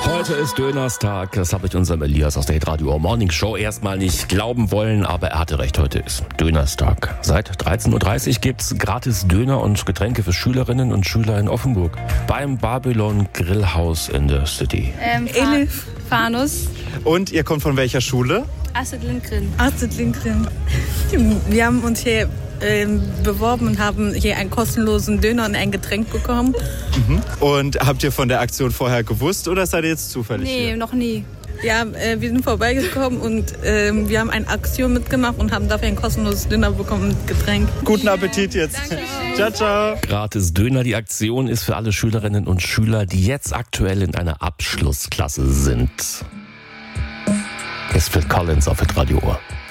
Heute ist Dönerstag, das habe ich unserem Elias aus der Hitradio Morning Show erstmal nicht glauben wollen, aber er hatte recht, heute ist Dönerstag. Seit 13.30 Uhr gibt's gratis Döner und Getränke für Schülerinnen und Schüler in Offenburg beim Babylon Grillhaus in der City. Elif Fanus. Und ihr kommt von welcher Schule? Astrid Lindgren. Astrid Lindgren. Wir haben uns hier beworben und haben hier einen kostenlosen Döner und ein Getränk bekommen. Und habt ihr von der Aktion vorher gewusst oder seid ihr jetzt zufällig Nee, hier? noch nie. Ja, wir sind vorbeigekommen und wir haben eine Aktion mitgemacht und haben dafür ein kostenloses Döner bekommen und Getränk. Guten Appetit jetzt. Ciao, ciao. Gratis Döner, die Aktion ist für alle Schülerinnen und Schüler, die jetzt aktuell in einer Abschlussklasse sind. Es wird Collins auf Hitradio Ohr.